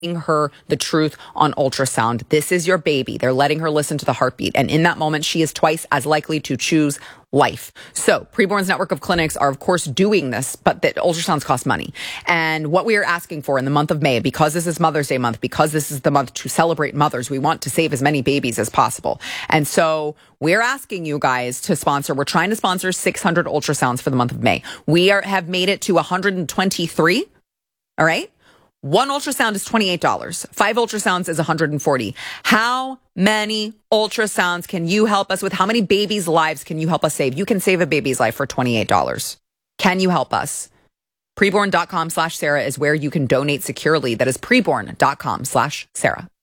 her the truth on ultrasound. This is your baby. They're letting her listen to the heartbeat. And in that moment, she is twice as likely to choose life. So Preborn's network of clinics are, of course, doing this, but the ultrasounds cost money. And what we are asking for in the month of May, because this is Mother's Day month, because this is the month to celebrate mothers, we want to save as many babies as possible. And so we're asking you guys to sponsor. We're trying to sponsor 600 ultrasounds for the month of May. We have made it to 123. All right. One ultrasound is $28. 5 ultrasounds is $140. How many ultrasounds can you help us with? How many babies' lives can you help us save? You can save a baby's life for $28. Can you help us? Preborn.com/Sarah is where you can donate securely. That is preborn.com/Sarah.